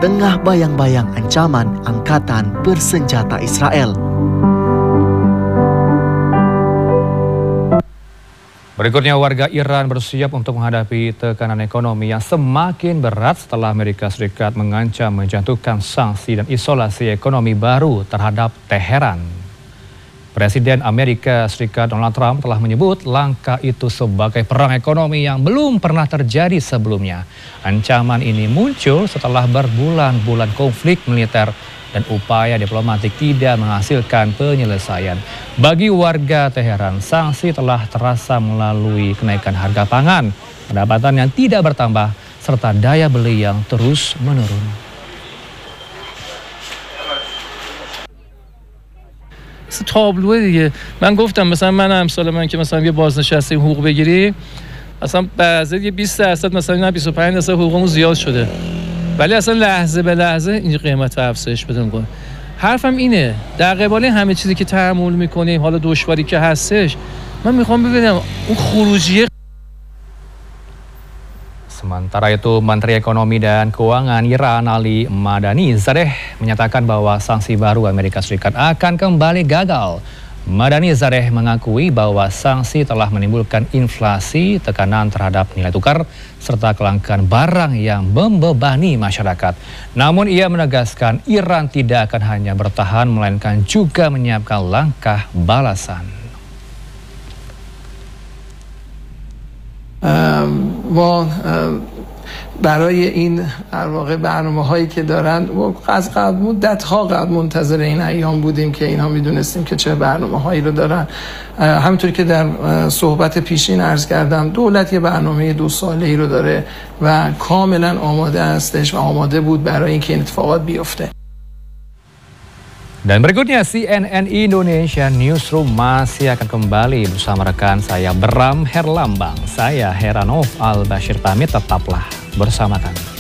tengah bayang-bayang ancaman angkatan bersenjata Israel. Berikutnya, warga Iran bersiap untuk menghadapi tekanan ekonomi yang semakin berat setelah Amerika Serikat mengancam menjatuhkan sanksi dan isolasi ekonomi baru terhadap Teheran. Presiden Amerika Serikat Donald Trump telah menyebut langkah itu sebagai perang ekonomi yang belum pernah terjadi sebelumnya. Ancaman ini muncul setelah berbulan-bulan konflik militer dan upaya diplomatik tidak menghasilkan penyelesaian. Bagi warga Teheran, sanksi telah terasa melalui kenaikan harga pangan, pendapatan yang tidak bertambah, serta daya beli yang terus menurun. تابلوه دیگه من گفتم مثلا من امسال من که مثلا یه بازنشسته حقوق بگیری اصلا بعضی یه 20% مثلا نه 25% حقوقمون زیاد شده ولی اصلا لحظه به لحظه این قیمت افزایش بده میکنه. حرفم اینه در قبال همه چیزی که تحمل میکنیم حالا دشواری که هستش من میخوام ببینم اون خروجی. Sementara itu, Menteri Ekonomi dan Keuangan Iran Ali Madani Zadeh menyatakan bahwa sanksi baru Amerika Serikat akan kembali gagal. Madani Zadeh mengakui bahwa sanksi telah menimbulkan inflasi, tekanan terhadap nilai tukar, serta kelangkaan barang yang membebani masyarakat. Namun ia menegaskan Iran tidak akan hanya bertahan, melainkan juga menyiapkan langkah balasan. ما برای این در واقع برنامه‌هایی که دارن از قبل مدت‌ها قبل منتظر این ایام بودیم که اینها میدونستیم که چه برنامه‌هایی رو دارن. همونطوری که در صحبت پیشین عرض کردم دولت یه برنامه 2 ساله‌ای رو داره و کاملا آماده هستش و آماده بود برای اینکه این اتفاقات بیفته. Dan berikutnya, CNN Indonesia Newsroom masih akan kembali bersama rekan saya Bram Herlambang. Saya Heranov Al-Bashir pamit, tetaplah bersama kami.